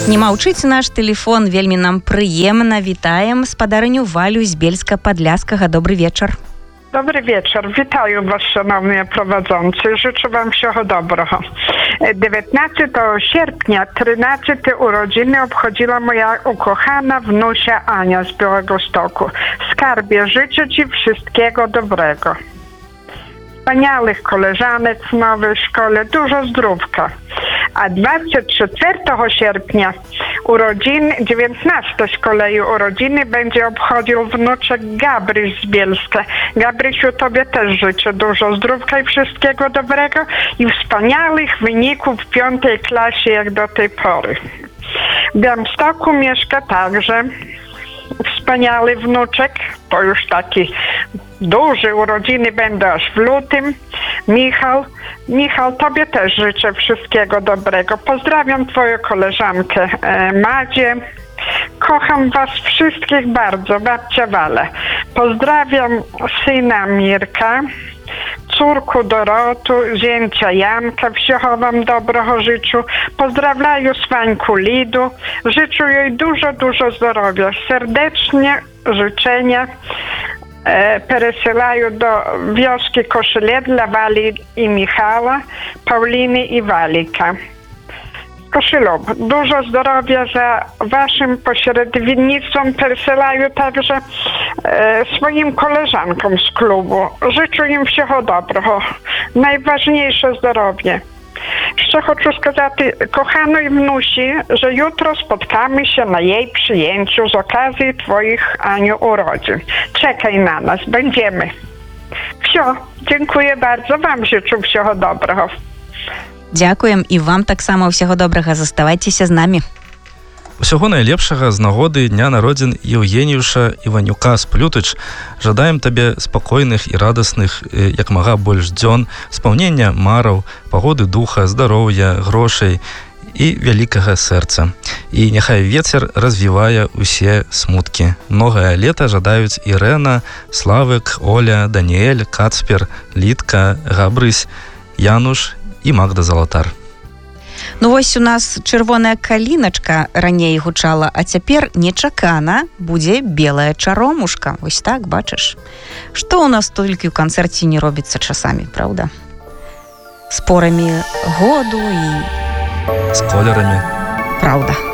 Не маўчыць наш тэлефон, вельмі нам прыемна. Вітаем спадарыню Валю з Бельска-Падляскага. Добрый вечар. Dobry wieczór. Witaję Was, szanowni prowadzący. Życzę Wam всего dobrego. 19 sierpnia, 13 urodziny obchodziła moja ukochana wnusia Ania z Białegostoku. Skarbie, życzę Ci wszystkiego dobrego. Wspaniałych koleżanek w nowej szkole, dużo zdrówka. A 24 sierpnia urodziny, 19 z kolei urodziny będzie obchodził wnuczek Gabryś z Bielska. Gabrysiu, Tobie też życzę dużo zdrówka i wszystkiego dobrego i wspaniałych wyników w 5. klasie jak do tej pory. W Białymstoku mieszka także wspaniały wnuczek, to już taki duży, urodziny będą aż w lutym. Michał, Tobie też życzę wszystkiego dobrego. Pozdrawiam Twoją koleżankę Madzie. Kocham Was wszystkich bardzo, babcia Wala. Pozdrawiam syna Mirka, córku Dorotu, zięcia Janka. Всього Wam dobrego życzę. Pozdrawiam Swańku Lidu. Życzę jej dużo zdrowia. Serdecznie życzenia пересилаю до wioski Koszyle dla Wali i Michała, Pauliny i Walika. Koszylów, dużo zdrowia za Waszym pośrednictwem пересилаю także swoim koleżankom z klubu. Życzę im всього dobrego. Najważniejsze zdrowie. Ще хочу сказати коханої внусі, що jutro spotkamy się na jej przyjęciu z okazji Twoich, Aniu, urodzin. Czekaj na nas, będziemy. Все, dziękuję bardzo, Wam życzę всього dobrego. Дзякуем і вам таксама ўсяго добрага. Заставайцеся з намі. Усяго найлепшага з нагоды дня народзін Еўгеніюша Іванюка з Плютыч. Жадаем табе спакойных і радасных, як мага больш дзён, спаўнення мараў, пагоды духа, здароўя, грошай і вялікага сэрца. І няхай вецер развівае усе смуткі. Многае лета жадаюць Ірэна, Славык, Оля, Даніэль, Кацпер, Літка, Габрысь, Януш і Магда Залатар. Ну вось у нас чырвоная каліначка раней гучала, а цяпер нечакана будзе белая чаромушка. Вось так, бачыш? Што ў нас толькі ў канцэрце не робіцца часамі, праўда? З порамі году і... З колерамі. Праўда.